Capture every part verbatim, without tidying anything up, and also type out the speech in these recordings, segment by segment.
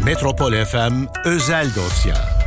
Metropol F M özel dosya.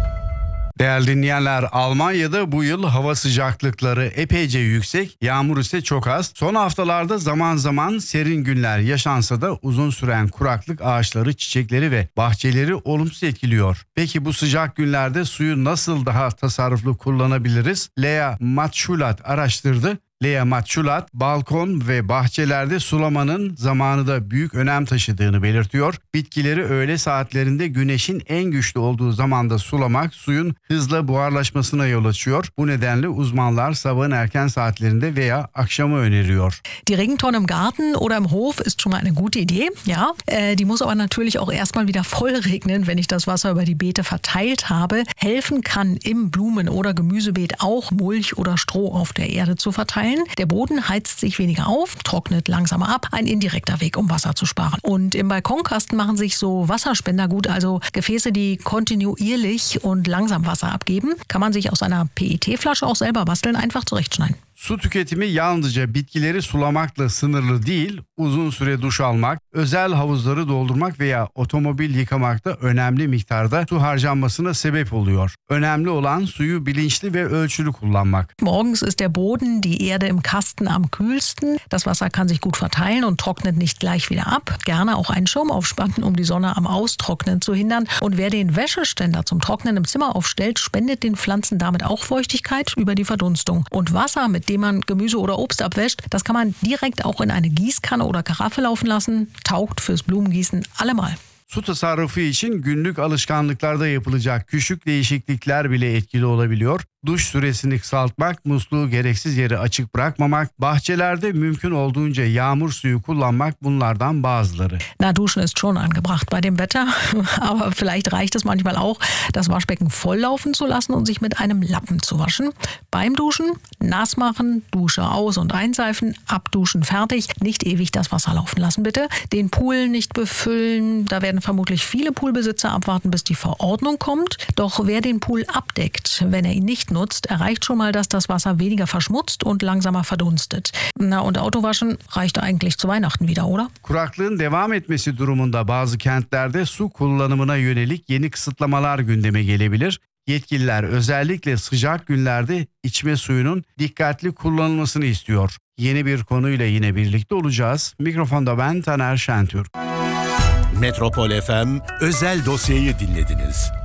Değerli dinleyenler, Almanya'da bu yıl hava sıcaklıkları epeyce yüksek, yağmur ise çok az. Son haftalarda zaman zaman serin günler yaşansa da uzun süren kuraklık ağaçları, çiçekleri ve bahçeleri olumsuz etkiliyor. Peki bu sıcak günlerde suyu nasıl daha tasarruflu kullanabiliriz? Lea Matschulat araştırdı. Lea Matschulat, balkon ve bahçelerde sulamanın zamanı da büyük önem taşıdığını belirtiyor. Bitkileri öğle saatlerinde güneşin en güçlü olduğu zamanda sulamak suyun hızla buharlaşmasına yol açıyor. Bu nedenle uzmanlar sabahın erken saatlerinde veya akşamı öneriyor. Die Regentonne im Garten oder im Hof ist schon mal eine gute Idee, ja. Äh, die muss aber natürlich auch erstmal wieder voll regnen, wenn ich das Wasser über die Beete verteilt habe. Helfen kann im Blumen- oder Gemüsebeet auch Mulch oder Stroh auf der Erde zu verteilen. Der Boden heizt sich weniger auf, trocknet langsamer ab, ein indirekter Weg, um Wasser zu sparen. Und im Balkonkasten machen sich so Wasserspender gut, also Gefäße, die kontinuierlich und langsam Wasser abgeben. Kann man sich aus einer P E T-Flasche auch selber basteln, einfach zurechtschneiden. Su tüketimi yalnızca bitkileri sulamakla sınırlı değil, uzun süre duş almak, özel havuzları doldurmak veya otomobil yıkamak da önemli miktarda su harcanmasına sebep oluyor. Önemli olan suyu bilinçli ve ölçülü kullanmak. Morgens ist der Boden, die Erde im Kasten am kühlsten. Das Wasser kann sich gut verteilen und trocknet nicht gleich wieder ab. Gerne auch einen Schirm aufspannen, um die Sonne am Austrocknen zu hindern. Und wer den Wäscheständer zum Trocknen im Zimmer aufstellt, spendet den Pflanzen damit auch Feuchtigkeit über die Verdunstung. Und Wasser, mit dem man Gemüse oder Obst abwäscht, das kann man direkt auch in eine Gießkanne oder Karaffe laufen lassen. Taugt fürs Blumengießen allemal. Su tasarrufu için günlük alışkanlıklarda yapılacak küçük değişiklikler bile etkili olabiliyor. Duş süresini kısaltmak, musluğu gereksiz yere açık bırakmamak, bahçelerde mümkün olduğunca yağmur suyu kullanmak bunlardan bazıları. Na, duschen ist schon angebracht bei dem Wetter, aber vielleicht reicht es manchmal auch, das Waschbecken volllaufen zu lassen und sich mit einem Lappen zu waschen. Beim Duschen nass machen, Dusche aus- und einseifen, abduschen, fertig. Nicht ewig das Wasser laufen lassen, bitte. Den Pool nicht befüllen, da werden vermutlich viele Poolbesitzer abwarten, bis die Verordnung kommt. Doch wer den Pool abdeckt, wenn er ihn nicht nutzt, erreicht schon mal, dass das Wasser weniger verschmutzt und langsamer verdunstet. Na, und Autowaschen reicht eigentlich zu Weihnachten wieder, oder? Kuraklığın devam etmesi durumunda bazı kentlerde su kullanımına yönelik yeni kısıtlamalar gündeme gelebilir. Yetkililer özellikle sıcak günlerde içme suyunun dikkatli kullanılmasını istiyor. Yeni bir konuyla yine birlikte olacağız. Mikrofonda ben Taner Şentürk. Metropol F M özel dosyayı dinlediniz.